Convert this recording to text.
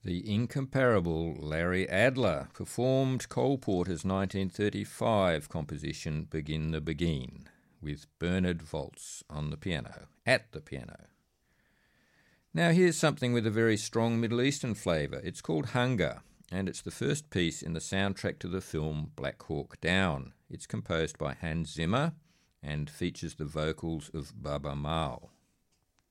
The incomparable Larry Adler performed Cole Porter's 1935 composition Begin the Begin with Bernard Waltz on the piano, at the piano. Now here's something with a very strong Middle Eastern flavour. It's called Hunger, and it's the first piece in the soundtrack to the film Black Hawk Down. It's composed by Hans Zimmer and features the vocals of Baaba Maal.